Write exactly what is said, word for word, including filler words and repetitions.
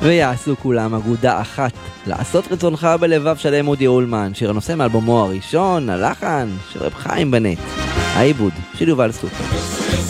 ויעשו כולם אגודה אחת, לעשות רצונך בלבב שלם אודי אולמן, שיר הנושא מאלבומו הראשון, הלחן של רב חיים בנט, העיבוד של יובל סופר.